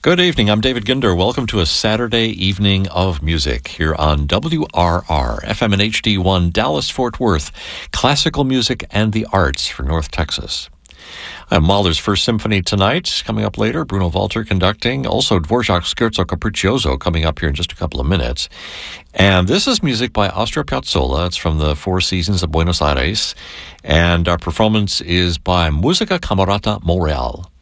Good evening. I'm David Ginder. Welcome to a Saturday evening of music here on WRR, FM and HD1, Dallas-Fort Worth, classical music and the arts for North Texas. Mahler's First Symphony tonight. Coming up later, Bruno Walter conducting. Also, Dvorak's Scherzo Capriccioso coming up here in just a couple of minutes. And this is music by Astor Piazzolla. It's from the Four Seasons of Buenos Aires. And our performance is by Musica Camerata Montreal.